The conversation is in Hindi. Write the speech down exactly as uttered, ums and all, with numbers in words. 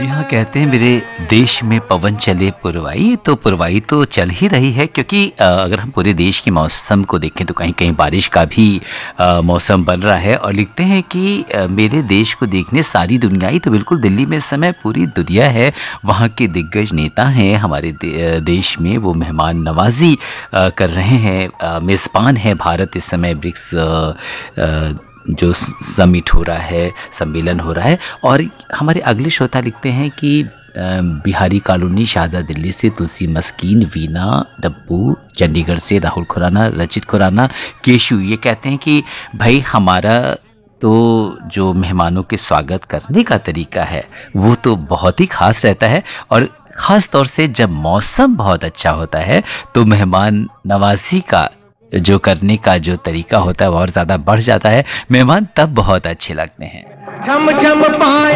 जी हाँ, कहते हैं मेरे देश में पवन चले पुरवाई, तो पुरवाई तो चल ही रही है क्योंकि अ, अगर हम पूरे देश के मौसम को देखें तो कहीं कहीं बारिश का भी अ, मौसम बन रहा है। और लिखते हैं कि अ, मेरे देश को देखने सारी दुनिया आई, तो बिल्कुल दिल्ली में इस समय पूरी दुनिया है। वहाँ के दिग्गज नेता हैं हमारे दे, अ, देश में, वो मेहमान नवाजी अ, कर रहे हैं। अ, मेज़बान है भारत इस समय ब्रिक्स अ, अ, जो समिट हो रहा है, सम्मेलन हो रहा है। और हमारे अगले श्रोता लिखते हैं कि अ, बिहारी कॉलोनी, शाहदा दिल्ली से तुलसी मस्कीन, वीना डब्बू, चंडीगढ़ से राहुल खुराना, रचित खुराना, केशु, ये कहते हैं कि भाई हमारा तो जो मेहमानों के स्वागत करने का तरीका है वो तो बहुत ही खास रहता है। और ख़ास तौर से जब मौसम बहुत अच्छा होता है तो मेहमान नवाजी का जो करने का जो तरीका होता है वो और ज़्यादा बढ़ जाता है। मेहमान तब बहुत अच्छे लगते हैं। झम झम पाए